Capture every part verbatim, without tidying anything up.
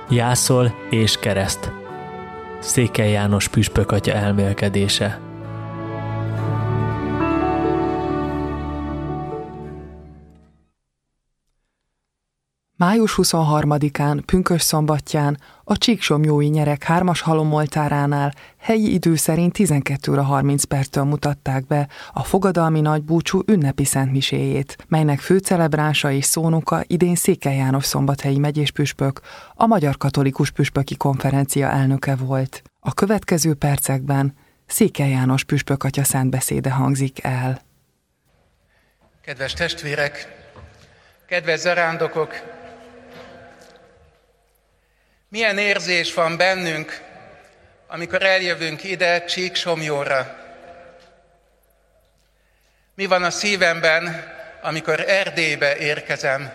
Jászol és kereszt. Székely János püspök atya elmélkedése. május huszonharmadikán, pünkösdszombatján, a Csíksomlyói Nyereg hármas halomoltáránál helyi idő szerint tizenkét óra harminc perctől mutatták be a fogadalmi nagybúcsú ünnepi szentmiséjét, melynek főcelebránsa és szónoka idén Székely János szombathelyi megyéspüspök, a Magyar Katolikus Püspöki Konferencia elnöke volt. A következő percekben Székely János püspök atya szentbeszéde hangzik el. Kedves testvérek, kedves zarándokok! Milyen érzés van bennünk, amikor eljövünk ide Csíksomlyóra? Mi van a szívemben, amikor Erdélybe érkezem?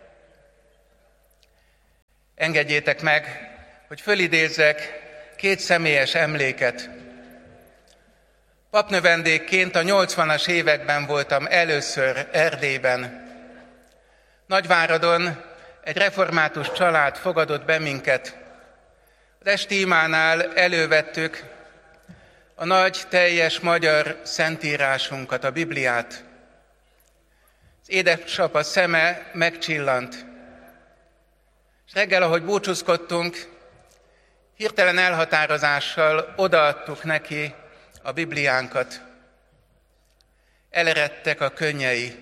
Engedjétek meg, hogy fölidézzek két személyes emléket. Papnövendékként a nyolcvanas években voltam először Erdélyben. Nagyváradon egy református család fogadott be minket. Az esti imánál elővettük a nagy, teljes magyar szentírásunkat, a Bibliát. Az édesapa szeme megcsillant. És reggel, ahogy búcsúzkodtunk, hirtelen elhatározással odaadtuk neki a Bibliánkat. Eleredtek a könnyei.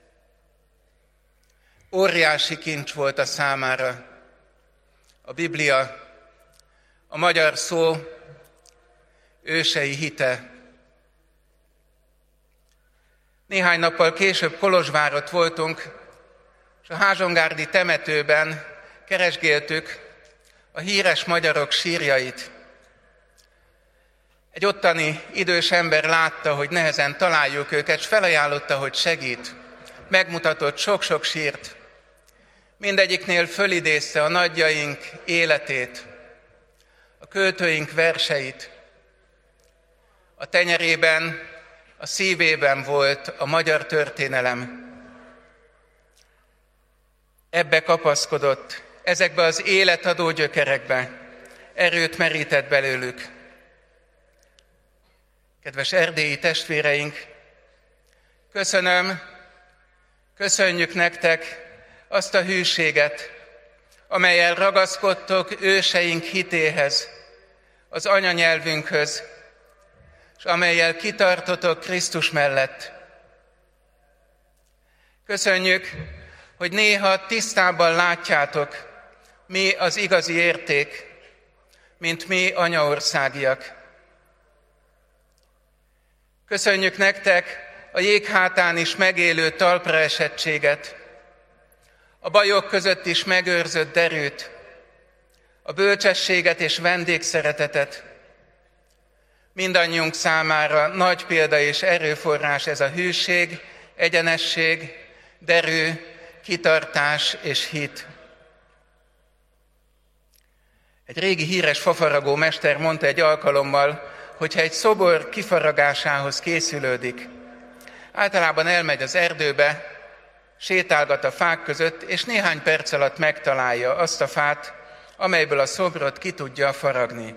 Óriási kincs volt a számára. A Biblia, a magyar szó, ősei hite. Néhány nappal később Kolozsvárott voltunk, és a házsongárdi temetőben keresgéltük a híres magyarok sírjait. Egy ottani idős ember látta, hogy nehezen találjuk őket, és felajánlotta, hogy segít. Megmutatott sok-sok sírt. Mindegyiknél fölidézte a nagyjaink életét, a költőink verseit. A tenyerében, a szívében volt a magyar történelem. Ebbe kapaszkodott, ezekbe az életadó gyökerekbe, erőt merített belőlük. Kedves erdélyi testvéreink, köszönöm, köszönjük nektek azt a hűséget, amellyel ragaszkodtok őseink hitéhez, az anyanyelvünkhöz, és amellyel kitartotok Krisztus mellett. Köszönjük, hogy néha tisztábban látjátok, mi az igazi érték, mint mi anyaországiak. Köszönjük nektek a jéghátán is megélő talpraesettséget, a bajok között is megőrzött derűt, a bölcsességet és vendégszeretetet. Mindannyiunk számára nagy példa és erőforrás ez a hűség, egyenesség, derű, kitartás és hit. Egy régi híres fafaragó mester mondta egy alkalommal, hogyha egy szobor kifaragásához készülődik, általában elmegy az erdőbe, sétálgat a fák között, és néhány perc alatt megtalálja azt a fát, amelyből a szobrot ki tudja faragni.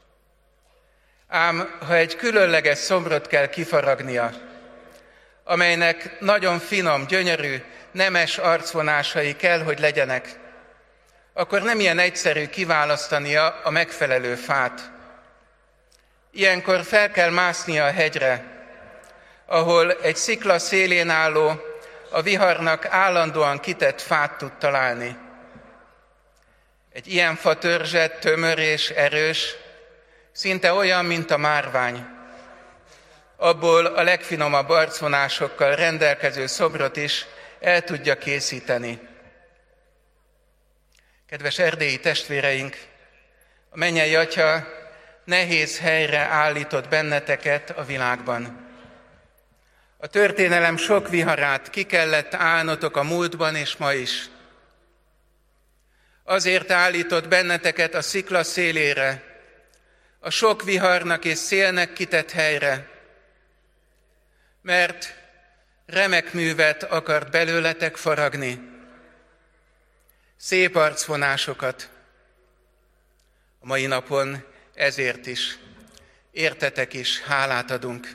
Ám ha egy különleges szobrot kell kifaragnia, amelynek nagyon finom, gyönyörű, nemes arcvonásai kell, hogy legyenek, akkor nem ilyen egyszerű kiválasztania a megfelelő fát. Ilyenkor fel kell másznia a hegyre, ahol egy szikla szélén álló, a viharnak állandóan kitett fát tud találni. Egy ilyen fa törzse tömör és erős, szinte olyan, mint a márvány. Abból a legfinomabb arcvonásokkal rendelkező szobrot is el tudja készíteni. Kedves erdélyi testvéreink, a mennyei Atya nehéz helyre állított benneteket a világban. A történelem sok viharát ki kellett állnotok a múltban és ma is. Azért állított benneteket a szikla szélére, a sok viharnak és szélnek kitett helyre, mert remek művet akart belőletek faragni, szép arcvonásokat. A mai napon ezért is, értetek is hálát adunk.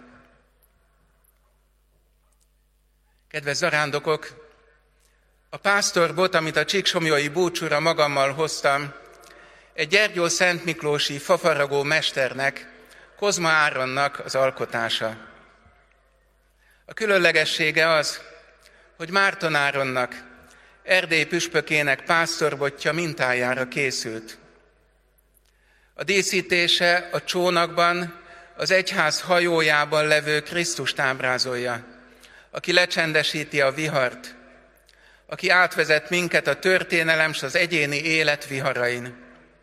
Kedves zarándokok, a pásztorbot, amit a csíksomlyói búcsúra magammal hoztam, egy Gyergyó Szent Miklósi fafaragó mesternek, Kozma Áronnak az alkotása. A különlegessége az, hogy Márton Áronnak, Erdély püspökének pásztorbotja mintájára készült. A díszítése a csónakban, az egyház hajójában levő Krisztust ábrázolja, aki lecsendesíti a vihart, aki átvezet minket a történelem s az egyéni élet viharain.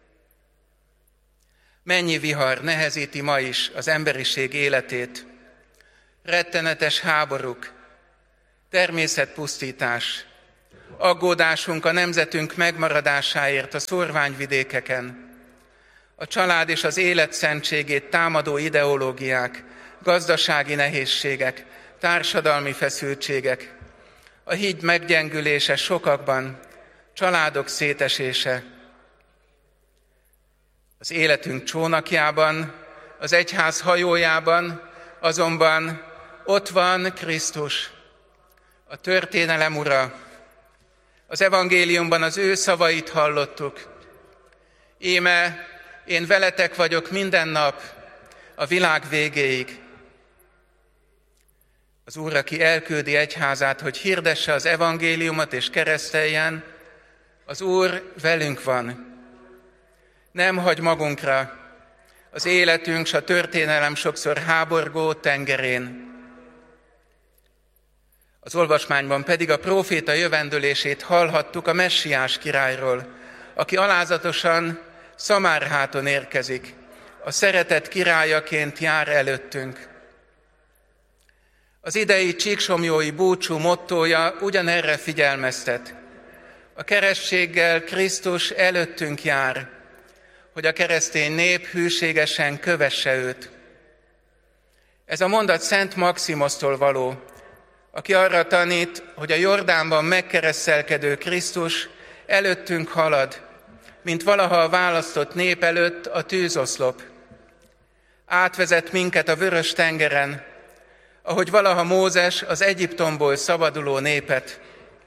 Mennyi vihar nehezíti ma is az emberiség életét, rettenetes háborúk, természetpusztítás, aggódásunk a nemzetünk megmaradásáért a szórványvidékeken, a család és az élet szentségét támadó ideológiák, gazdasági nehézségek, társadalmi feszültségek, a hit meggyengülése sokakban, családok szétesése. Az életünk csónakjában, az egyház hajójában azonban ott van Krisztus, a történelem ura. Az evangéliumban az ő szavait hallottuk. Íme, én veletek vagyok minden nap, a világ végéig. Az Úr, aki elküldi egyházát, hogy hirdesse az evangéliumot és kereszteljen, az Úr velünk van. Nem hagy magunkra az életünk s a történelem sokszor háborgó tengerén. Az olvasmányban pedig a próféta jövendőlését hallhattuk a messiás királyról, aki alázatosan Szamárháton érkezik, a szeretet királyaként jár előttünk. Az idei csíksomlyói búcsú mottója ugyanerre figyelmeztet. A keresztséggel Krisztus előttünk jár, hogy a keresztény nép hűségesen kövesse őt. Ez a mondat Szent Maximosztól való, aki arra tanít, hogy a Jordánban megkeresztelkedő Krisztus előttünk halad, mint valaha a választott nép előtt a tűzoszlop. Átvezet minket a vörös tengeren, ahogy valaha Mózes az Egyiptomból szabaduló népet.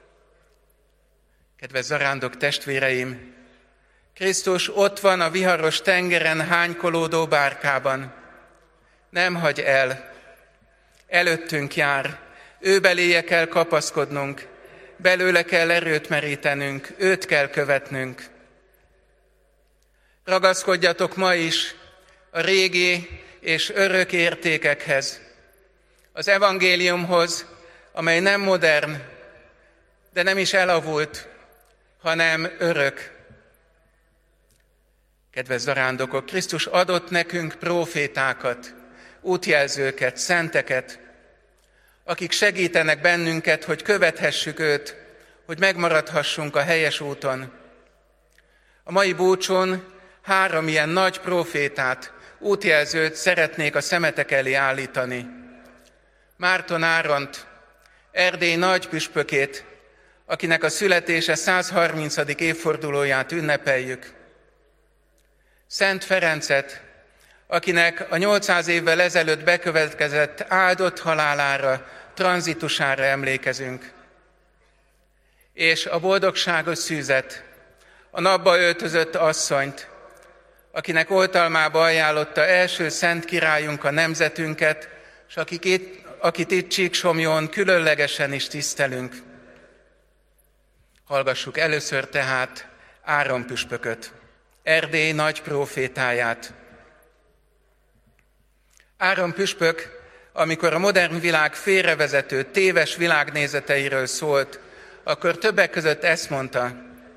Kedves zarándok testvéreim, Krisztus ott van a viharos tengeren hánykolódó bárkában. Nem hagy el, előttünk jár, ő beléje kell kapaszkodnunk, belőle kell erőt merítenünk, őt kell követnünk. Ragaszkodjatok ma is a régi és örök értékekhez, az evangéliumhoz, amely nem modern, de nem is elavult, hanem örök. Kedves zarándokok, Krisztus adott nekünk prófétákat, útjelzőket, szenteket, akik segítenek bennünket, hogy követhessük őt, hogy megmaradhassunk a helyes úton. A mai búcsón három ilyen nagy prófétát, útjelzőt szeretnék a szemetek elé állítani. Márton Áront, Erdély nagypüspökét, akinek a születése százharmincadik évfordulóját ünnepeljük. Szent Ferencet, akinek a nyolcszáz évvel ezelőtt bekövetkezett áldott halálára, tranzitusára emlékezünk. És a boldogságos szűzet, a napba öltözött asszonyt, akinek oltalmába ajánlotta első szent királyunk a nemzetünket, és akik itt, akit itt Csíksomlyón különlegesen is tisztelünk. Hallgassuk először tehát Áron püspököt, Erdély nagy prófétáját. Áron püspök, amikor a modern világ félrevezető, téves világnézeteiről szólt, akkor többek között ezt mondta: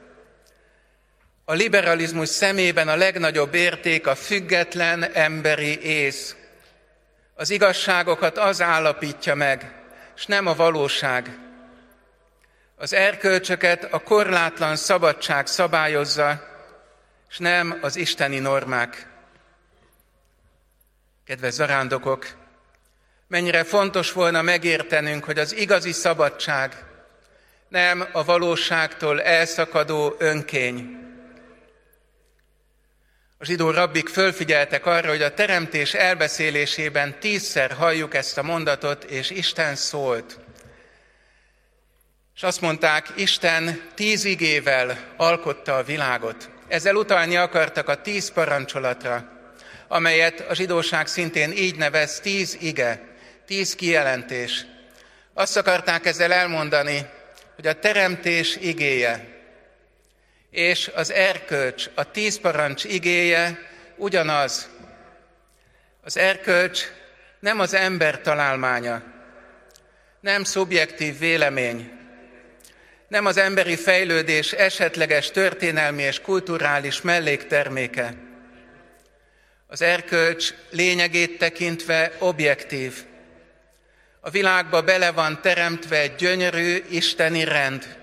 a liberalizmus szemében a legnagyobb érték a független emberi ész. Az igazságokat az állapítja meg, s nem a valóság. Az erkölcsöket a korlátlan szabadság szabályozza, s nem az isteni normák. Kedves zarándokok, mennyire fontos volna megértenünk, hogy az igazi szabadság nem a valóságtól elszakadó önkény. A zsidó rabbik fölfigyeltek arra, hogy a teremtés elbeszélésében tízszer halljuk ezt a mondatot, és Isten szólt. És azt mondták, Isten tíz igével alkotta a világot. Ezzel utalni akartak a tíz parancsolatra, amelyet a zsidóság szintén így nevez, tíz ige, tíz kijelentés. Azt akarták ezzel elmondani, hogy a teremtés igéje és az erkölcs, a tíz parancs igéje ugyanaz. Az erkölcs nem az ember találmánya, nem szubjektív vélemény, nem az emberi fejlődés esetleges történelmi és kulturális mellékterméke. Az erkölcs lényegét tekintve objektív. A világba bele van teremtve egy gyönyörű isteni rend.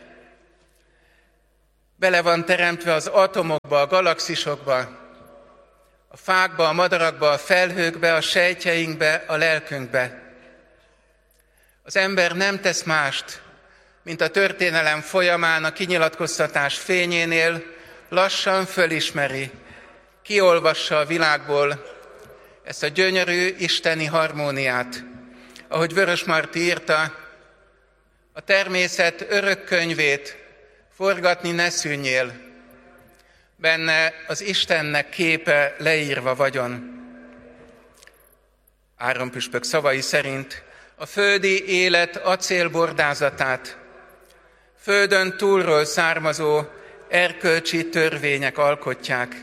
Bele van teremtve az atomokba, a galaxisokba, a fákba, a madarakba, a felhőkbe, a sejtjeinkbe, a lelkünkbe. Az ember nem tesz mást, mint a történelem folyamán a kinyilatkoztatás fényénél lassan fölismeri, kiolvassa a világból ezt a gyönyörű isteni harmóniát. Ahogy Vörösmarty írta, a természet örök könyvét forgatni ne szűnjél, benne az Istennek képe leírva vagyon. Áron püspök szavai szerint a földi élet acélbordázatát földön túlról származó erkölcsi törvények alkotják.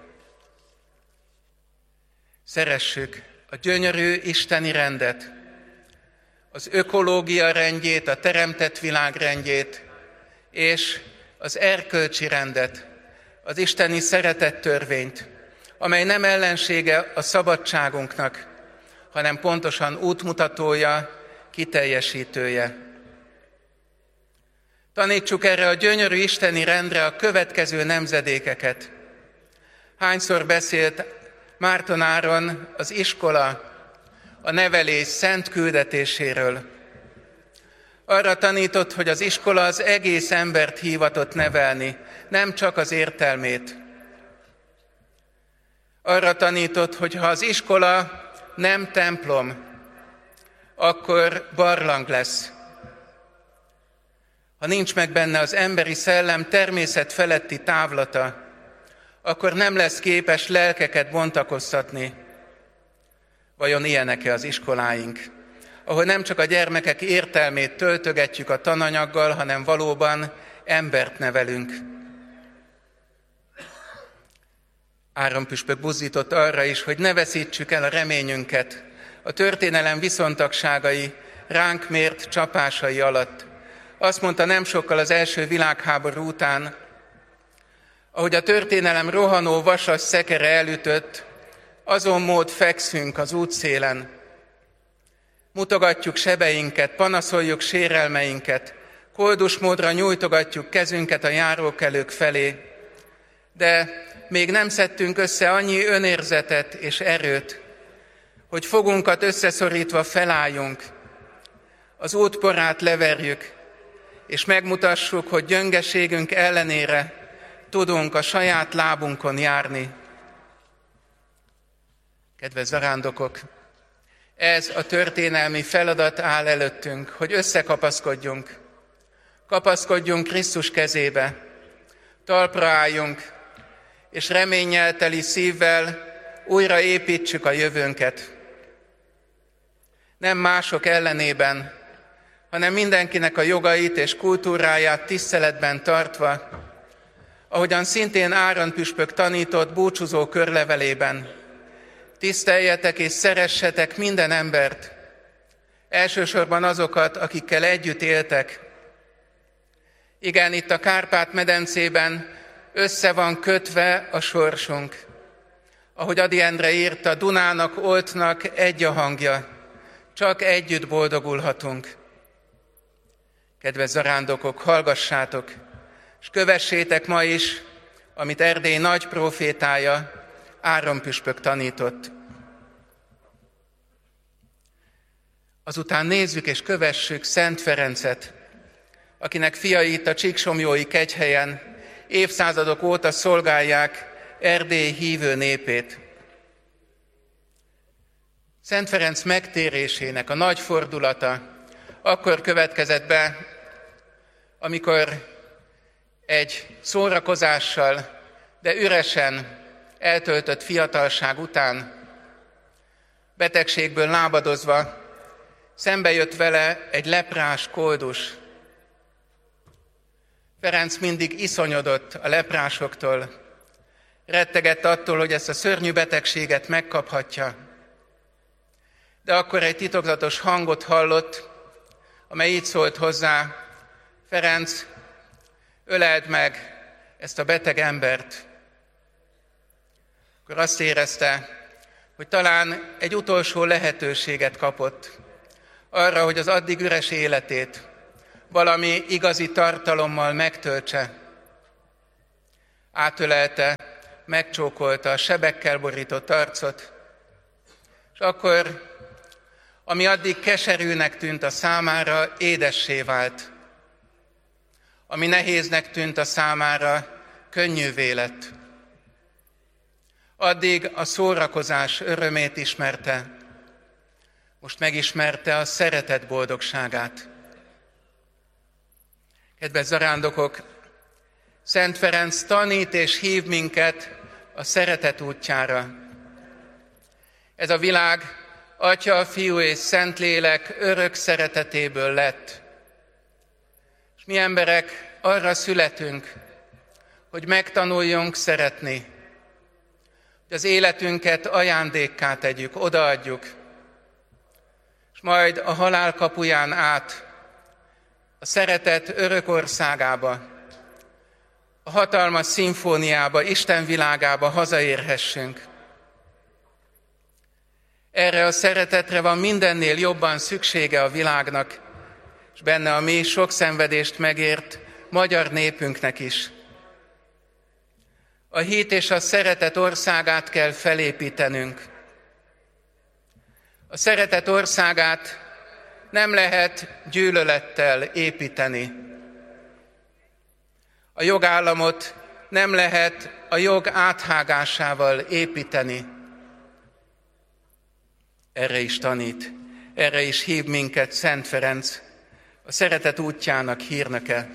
Szeressük a gyönyörű isteni rendet, az ökológia rendjét, a teremtett világ rendjét, és az erkölcsi rendet, az isteni szeretett törvényt, amely nem ellensége a szabadságunknak, hanem pontosan útmutatója, kiteljesítője. Tanítsuk erre a gyönyörű isteni rendre a következő nemzedékeket. Hányszor beszélt Márton Áron az iskola, a nevelés szent küldetéséről. Arra tanított, hogy az iskola az egész embert hivatott nevelni, nem csak az értelmét. Arra tanított, hogy ha az iskola nem templom, akkor barlang lesz. Ha nincs meg benne az emberi szellem természet feletti távlata, akkor nem lesz képes lelkeket bontakoztatni. Vajon ilyenek-e az iskoláink, ahol nem csak a gyermekek értelmét töltögetjük a tananyaggal, hanem valóban embert nevelünk? Áron püspök buzdított arra is, hogy ne veszítsük el a reményünket a történelem viszontagságai, ránk mért csapásai alatt. Azt mondta nem sokkal az első világháború után, ahogy a történelem rohanó vasas szekere elütött, azon mód fekszünk az útszélen. Mutogatjuk sebeinket, panaszoljuk sérelmeinket, koldus módra nyújtogatjuk kezünket a járókelők felé, de még nem szedtünk össze annyi önérzetet és erőt, hogy fogunkat összeszorítva felálljunk, az útporát leverjük, és megmutassuk, hogy gyöngeségünk ellenére tudunk a saját lábunkon járni. Kedves zarándokok, ez a történelmi feladat áll előttünk, hogy összekapaszkodjunk. Kapaszkodjunk Krisztus kezébe, talpra álljunk, és reménnyel teli szívvel újra építsük a jövőnket. Nem mások ellenében, hanem mindenkinek a jogait és kultúráját tiszteletben tartva, ahogyan szintén Áron püspök tanított búcsúzó körlevelében. Tiszteljetek és szeressetek minden embert, elsősorban azokat, akikkel együtt éltek. Igen, itt a Kárpát-medencében össze van kötve a sorsunk. Ahogy Ady Endre írta, Dunának, Oltnak egy a hangja, csak együtt boldogulhatunk. Kedves zarándokok, hallgassátok, és kövessétek ma is, amit Erdély nagy prófétája, Áron püspök tanított. Azután nézzük és kövessük Szent Ferencet, akinek fiai itt a Csíksomlyói kegyhelyen évszázadok óta szolgálják Erdély hívő népét. Szent Ferenc megtérésének a nagy fordulata akkor következett be, amikor egy szórakozással, de üresen eltöltött fiatalság után, betegségből lábadozva, szembe jött vele egy leprás koldus. Ferenc mindig iszonyodott a leprásoktól, rettegett attól, hogy ezt a szörnyű betegséget megkaphatja. De akkor egy titokzatos hangot hallott, amely így szólt hozzá: Ferenc, öleld meg ezt a beteg embert. Akkor azt érezte, hogy talán egy utolsó lehetőséget kapott arra, hogy az addig üres életét valami igazi tartalommal megtöltse. Átölelte, megcsókolta a sebekkel borított arcot, és akkor, ami addig keserűnek tűnt a számára, édessé vált. Ami nehéznek tűnt a számára, könnyűvé lett. Addig a szórakozás örömét ismerte, most megismerte a szeretet boldogságát. Kedves zarándokok, Szent Ferenc tanít és hív minket a szeretet útjára. Ez a világ Atya, Fiú és Szentlélek örök szeretetéből lett. És mi emberek arra születünk, hogy megtanuljunk szeretni, hogy az életünket ajándékká tegyük, odaadjuk, és majd a halál kapuján át a szeretet örök országába, a hatalmas szimfóniába, Isten világába hazaérhessünk. Erre a szeretetre van mindennél jobban szüksége a világnak, és benne a mi sok szenvedést megért magyar népünknek is. A hit és a szeretet országát kell felépítenünk. A szeretet országát nem lehet gyűlölettel építeni. A jogállamot nem lehet a jog áthágásával építeni. Erre is tanít, erre is hív minket Szent Ferenc, a szeretet útjának hírnöke.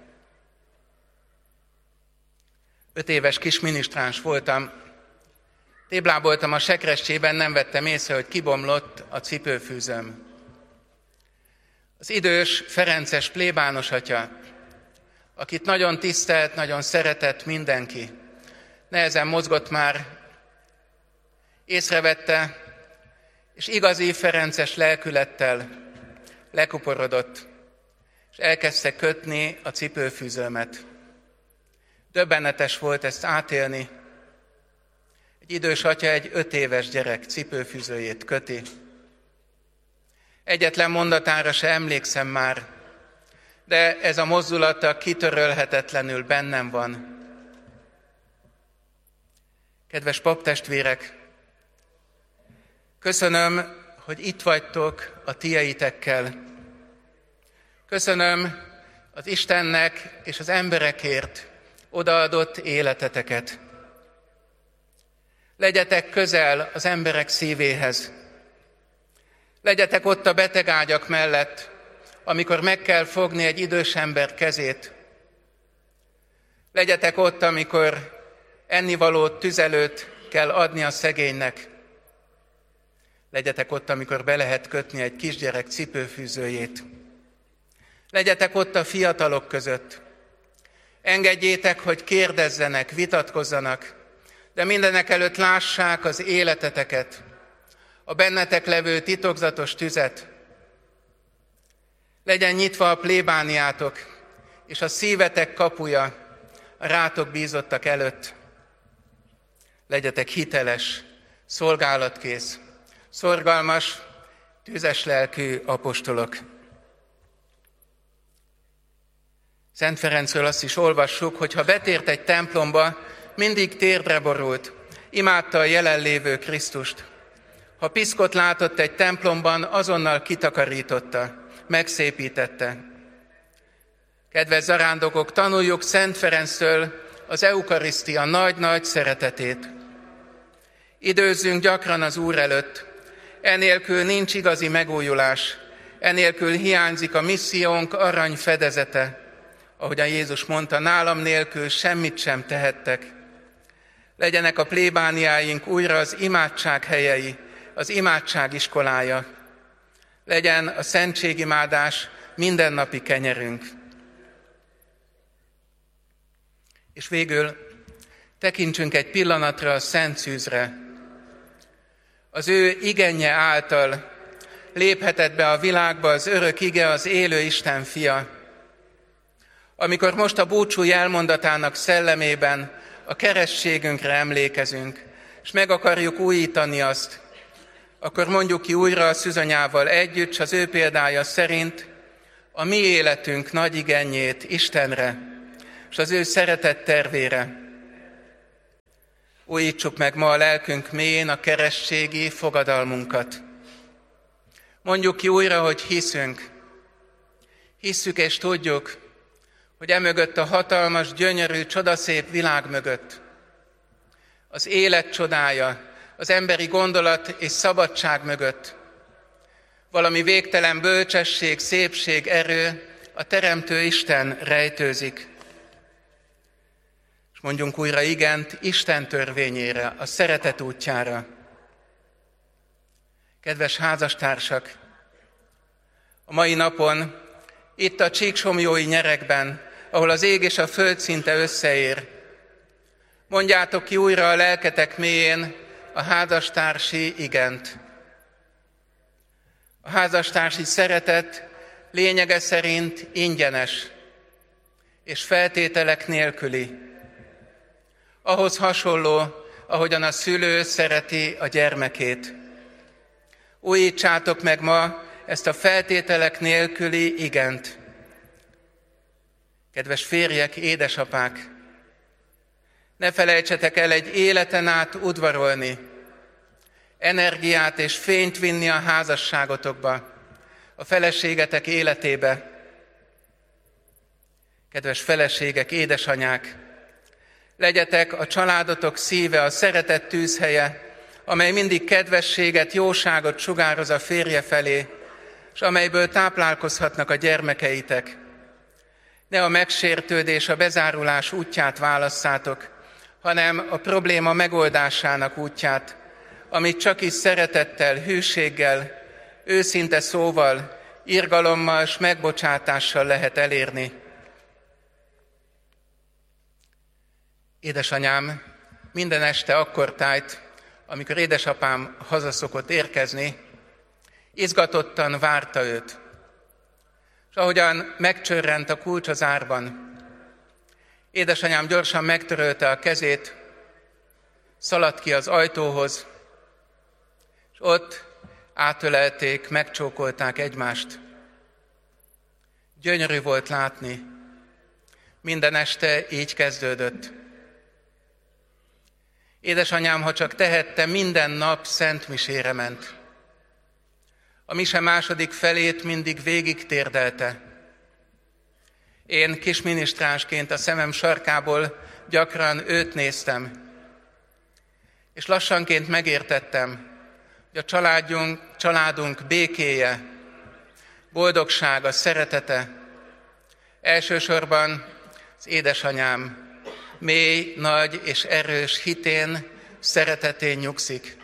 Öt éves kis minisztráns voltam, tébláboltam a sekrestyében, nem vettem észre, hogy kibomlott a cipőfűzőm. Az idős, ferences plébános atya, akit nagyon tisztelt, nagyon szeretett mindenki, nehezen mozgott már, észrevette, és igazi ferences lelkülettel lekuporodott, és elkezdte kötni a cipőfűzőmet. Döbbenetes volt ezt átélni. Egy idős atya egy öt éves gyerek cipőfűzőjét köti. Egyetlen mondatára se emlékszem már, de ez a mozdulata kitörölhetetlenül bennem van. Kedves paptestvérek, köszönöm, hogy itt vagytok a tieitekkel. Köszönöm az Istennek és az emberekért odaadott életeteket. Legyetek közel az emberek szívéhez. Legyetek ott a betegágyak mellett, amikor meg kell fogni egy idős ember kezét. Legyetek ott, amikor ennivalót, tüzelőt kell adni a szegénynek. Legyetek ott, amikor be lehet kötni egy kisgyerek cipőfűzőjét. Legyetek ott a fiatalok között. Engedjétek, hogy kérdezzenek, vitatkozzanak, de mindenek előtt lássák az életeteket, a bennetek levő titokzatos tüzet. Legyen nyitva a plébániátok, és a szívetek kapuja a rátok bízottak előtt. Legyetek hiteles, szolgálatkész, szorgalmas, tüzes lelkű apostolok. Szent Ferencről azt is olvassuk, hogy ha betért egy templomba, mindig térdre borult, imádta a jelenlévő Krisztust. Ha piszkot látott egy templomban, azonnal kitakarította, megszépítette. Kedves zarándokok, tanuljuk Szent Ferenctől az eukarisztia nagy-nagy szeretetét. Időzzünk gyakran az Úr előtt, enélkül nincs igazi megújulás, enélkül hiányzik a missziónk arany fedezete. Ahogyan Jézus mondta, nálam nélkül semmit sem tehettek. Legyenek a plébániáink újra az imádság helyei, az imádság iskolája. Legyen a szentségimádás mindennapi kenyerünk. És végül tekintsünk egy pillanatra a Szent Szűzre. Az ő igenje által léphetett be a világba az örök ige, az élő Isten fia. Amikor most a búcsú jelmondatának szellemében a keresztségünkre emlékezünk, és meg akarjuk újítani azt, akkor mondjuk ki újra a szűzanyával együtt, s az ő példája szerint a mi életünk nagy igenjét Istenre, és az ő szeretett tervére. Újítsuk meg ma a lelkünk mélyén a keresztségi fogadalmunkat. Mondjuk ki újra, hogy hiszünk. Hisszük és tudjuk, hogy emögött a hatalmas, gyönyörű, csodaszép világ mögött az élet csodája, az emberi gondolat és szabadság mögött valami végtelen bölcsesség, szépség, erő, a Teremtő Isten rejtőzik. És mondjunk újra igent Isten törvényére, a szeretet útjára. Kedves házastársak, a mai napon, itt a Csíksomlyói nyerekben, ahol az ég és a föld szinte összeér, mondjátok ki újra a lelketek mélyén a házastársi igent. A házastársi szeretet lényege szerint ingyenes és feltételek nélküli. Ahhoz hasonló, ahogyan a szülő szereti a gyermekét. Újítsátok meg ma ezt a feltételek nélküli igent. Kedves férjek, édesapák, ne felejtsetek el egy életen át udvarolni, energiát és fényt vinni a házasságotokba, a feleségetek életébe. Kedves feleségek, édesanyák, legyetek a családotok szíve, a szeretet tűzhelye, amely mindig kedvességet, jóságot sugároz a férje felé, és amelyből táplálkozhatnak a gyermekeitek. Ne a megsértődés, a bezárulás útját válasszátok, hanem a probléma megoldásának útját, amit csak is szeretettel, hűséggel, őszinte szóval, irgalommal és megbocsátással lehet elérni. Édesanyám minden este akkortájt, amikor édesapám haza szokott érkezni, izgatottan várta őt. És ahogyan megcsörrent a kulcs az árban, édesanyám gyorsan megtörölte a kezét, szaladt ki az ajtóhoz, és ott átölelték, megcsókolták egymást. Gyönyörű volt látni. Minden este így kezdődött. Édesanyám, ha csak tehette, minden nap szentmisére ment. A mise második felét mindig végig térdelte. Én kisminisztránsként a szemem sarkából gyakran őt néztem, és lassanként megértettem, hogy a családunk, családunk békéje, boldogsága, szeretete elsősorban az édesanyám mély, nagy és erős hitén, szeretetén nyugszik.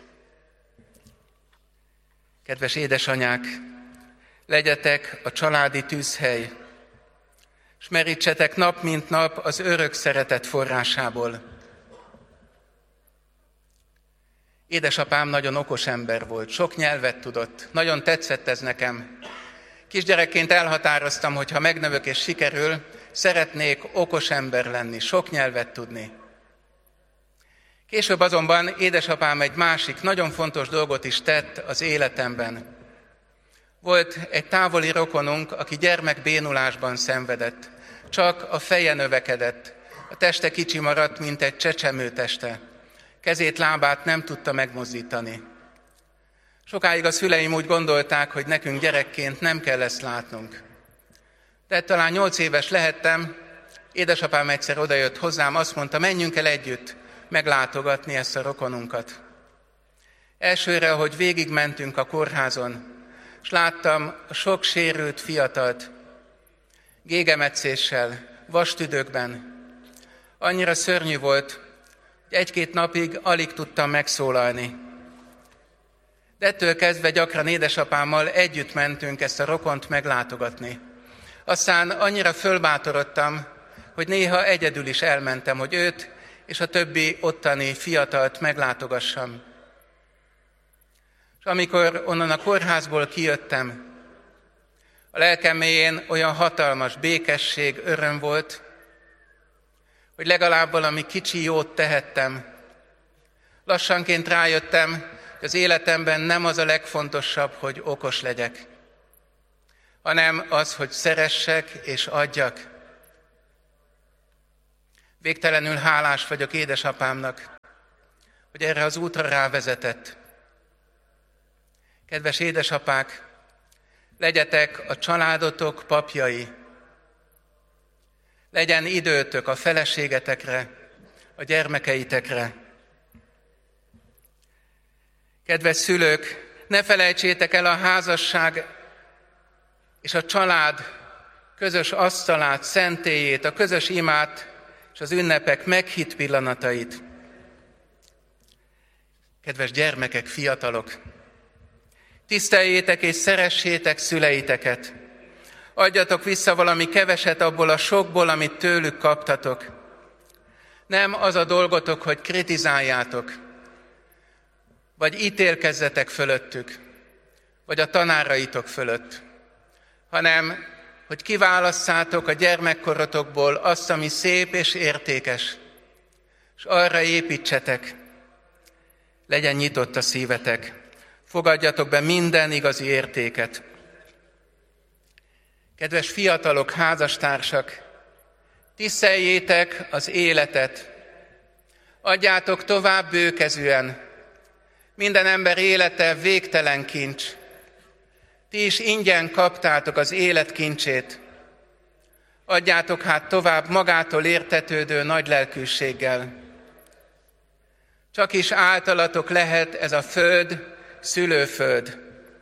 Kedves édesanyák, legyetek a családi tűzhely, és merítsetek nap mint nap az örök szeretet forrásából. Édesapám nagyon okos ember volt, sok nyelvet tudott, nagyon tetszett ez nekem. Kisgyerekként elhatároztam, hogy ha megnövök és sikerül, szeretnék okos ember lenni, sok nyelvet tudni. Később azonban édesapám egy másik, nagyon fontos dolgot is tett az életemben. Volt egy távoli rokonunk, aki gyermekbénulásban szenvedett. Csak a feje növekedett, a teste kicsi maradt, mint egy csecsemő teste. Kezét, lábát nem tudta megmozdítani. Sokáig a szüleim úgy gondolták, hogy nekünk gyerekként nem kell ezt látnunk. De talán nyolc éves lehettem, Édesapám egyszer odajött hozzám, azt mondta, menjünk el együtt meglátogatni ezt a rokonunkat. Elsőre, ahogy végigmentünk a kórházon, és láttam a sok sérült fiatalt, gégemetszéssel, vastüdökben. Annyira szörnyű volt, hogy egy-két napig alig tudtam megszólalni. De ettől kezdve gyakran édesapámmal együtt mentünk ezt a rokont meglátogatni. Aztán annyira fölbátorodtam, hogy néha egyedül is elmentem, hogy őt és a többi ottani fiatalt meglátogassam. És amikor onnan a kórházból kijöttem, a lelkem mélyén olyan hatalmas békesség, öröm volt, hogy legalább valami kicsi jót tehettem. Lassanként rájöttem, hogy az életemben nem az a legfontosabb, hogy okos legyek, hanem az, hogy szeressek és adjak. Végtelenül hálás vagyok édesapámnak, hogy erre az útra rávezetett. Kedves édesapák, legyetek a családotok papjai. Legyen időtök a feleségetekre, a gyermekeitekre. Kedves szülők, ne felejtsétek el a házasság és a család közös asztalát, szentélyét, a közös imát és az ünnepek meghitt pillanatait. Kedves gyermekek, fiatalok, tiszteljétek és szeressétek szüleiteket. Adjatok vissza valami keveset abból a sokból, amit tőlük kaptatok. Nem az a dolgotok, hogy kritizáljátok, vagy ítélkezzetek fölöttük, vagy a tanáraitok fölött, hanem hogy kiválasszátok a gyermekkorotokból azt, ami szép és értékes, és arra építsetek. Legyen nyitott a szívetek, fogadjatok be minden igazi értéket. Kedves fiatalok, házastársak, tiszteljétek az életet, adjátok tovább bőkezűen. Minden ember élete végtelen kincs. Ti is ingyen kaptátok az élet kincsét. Adjátok hát tovább magától értetődő nagy lelkűséggel. Csak is általatok lehet ez a föld, szülőföld.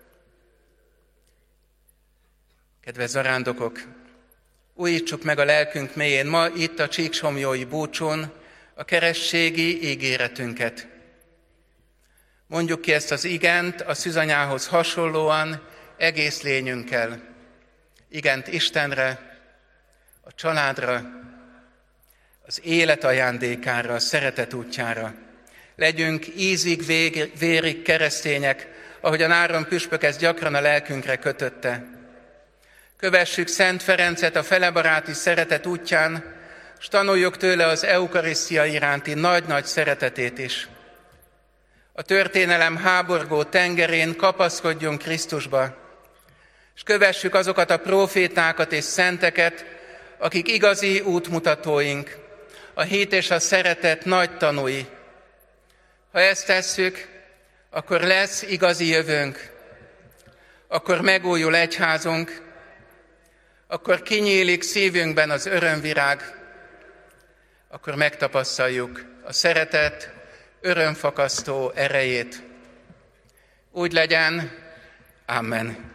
Kedves zarándokok, újítsuk meg a lelkünk mélyén ma itt a csíksomlyói búcsún a kerességi ígéretünket. Mondjuk ki ezt az igent a szűzanyához hasonlóan egész lényünkkel. Igent Istenre, a családra, az élet ajándékára, a szeretet útjára. Legyünk ízig, vég, vérig keresztények, ahogyan Áron püspök ezt gyakran a lelkünkre kötötte. Kövessük Szent Ferencet a felebaráti szeretet útján, s tanuljuk tőle az eukarisztia iránti nagy-nagy szeretetét is. A történelem háborgó tengerén kapaszkodjunk Krisztusba, és kövessük azokat a prófétákat és szenteket, akik igazi útmutatóink, a hit és a szeretet nagy tanúi. Ha ezt tesszük, akkor lesz igazi jövőnk, akkor megújul egyházunk, akkor kinyílik szívünkben az örömvirág, akkor megtapasztaljuk a szeretet örömfakasztó erejét. Úgy legyen, Amen.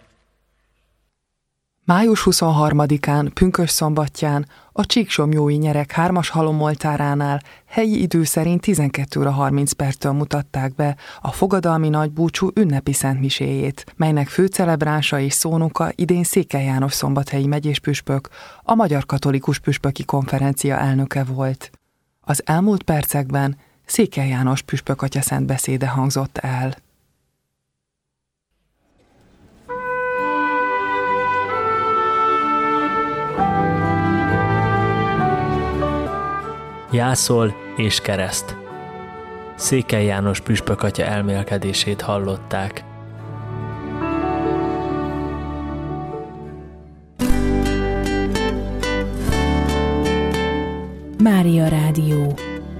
május huszonharmadikán, pünkösdszombatján a Csíksomlyói nyerek hármas halomoltáránál helyi idő szerint tizenkettő óra harminc perctől mutatták be a fogadalmi nagybúcsú ünnepi szentmiséjét, melynek főcelebránsa és szónoka idén Székely János szombathelyi megyéspüspök, a Magyar Katolikus Püspöki Konferencia elnöke volt. Az elmúlt percekben Székely János püspök atya szent beszéde hangzott el. Jászol és kereszt. Székely János püspök atya elmélkedését hallották. Mária Rádió.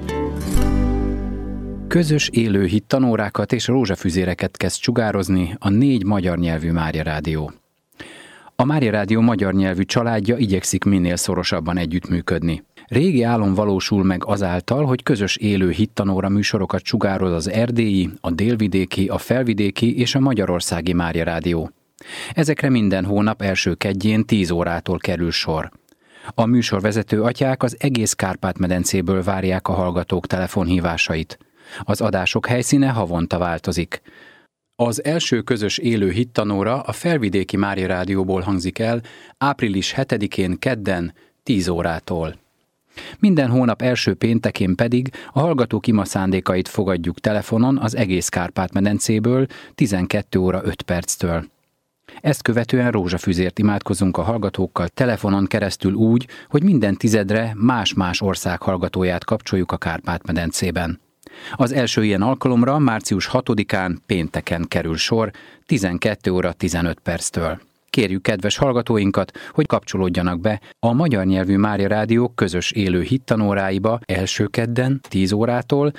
Közös élő hittanórákat és rózsafüzéreket kezd sugározni a négy magyar nyelvű Mária Rádió. A Mária Rádió magyar nyelvű családja igyekszik minél szorosabban együttműködni. Régi álom valósul meg azáltal, hogy közös élő hittanóra műsorokat sugároz az erdélyi, a délvidéki, a felvidéki és a magyarországi Mária Rádió. Ezekre minden hónap első kedjén tíz órától kerül sor. A műsorvezető atyák az egész Kárpát-medencéből várják a hallgatók telefonhívásait. Az adások helyszíne havonta változik. Az első közös élő hittanóra a felvidéki Mária Rádióból hangzik el április hetedikén kedden tíz órától. Minden hónap első péntekén pedig a hallgatók ima szándékait fogadjuk telefonon az egész Kárpát-medencéből tizenkét óra öt perctől. Ezt követően rózsafüzért imádkozunk a hallgatókkal telefonon keresztül úgy, hogy minden tizedre más-más ország hallgatóját kapcsoljuk a Kárpát-medencében. Az első ilyen alkalomra március hatodikán pénteken kerül sor tizenkét óra tizenöt perctől. Kérjük kedves hallgatóinkat, hogy kapcsolódjanak be a magyar nyelvű Mária Rádió közös élő hittanóráiba első kedden tíz órától